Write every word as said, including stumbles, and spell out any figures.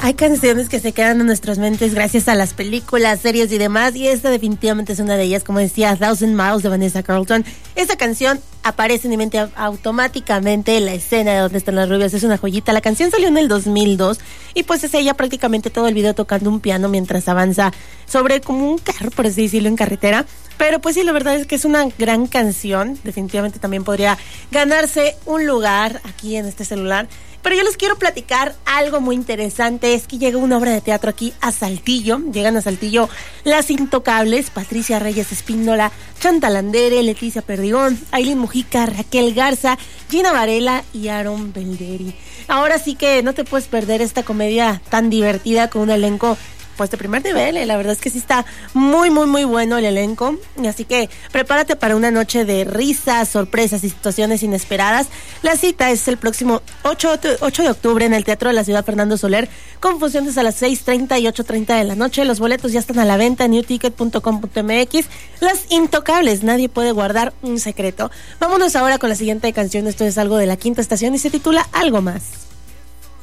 hay canciones que se quedan en nuestras mentes gracias a las películas, series y demás, y esta definitivamente es una de ellas, como decía, Thousand Miles de Vanessa Carlton. Esta canción aparece en mi mente automáticamente en la escena de Donde están las rubias, es una joyita. La canción salió en el dos mil dos y pues es ella prácticamente todo el video tocando un piano mientras avanza sobre como un carro, por así decirlo, en carretera. Pero pues sí, la verdad es que es una gran canción, definitivamente también podría ganarse un lugar aquí en este celular. Pero yo les quiero platicar algo muy interesante, es que llega una obra de teatro aquí a Saltillo, llegan a Saltillo Las Intocables, Patricia Reyes Espíndola, Chantal Andere, Leticia Perdigón, Ailín Mujica, Raquel Garza, Gina Varela y Aaron Belderi. Ahora sí que no te puedes perder esta comedia tan divertida con un elenco pues de primer nivel, eh. La verdad es que sí está muy, muy, muy bueno el elenco, así que prepárate para una noche de risas, sorpresas y situaciones inesperadas. La cita es el próximo ocho de octubre en el Teatro de la Ciudad Fernando Soler, con funciones a las seis treinta y ocho treinta de la noche. Los boletos ya están a la venta en new ticket punto com punto m x. Las Intocables, nadie puede guardar un secreto. Vámonos ahora con la siguiente canción, esto es algo de La Quinta Estación y se titula Algo Más.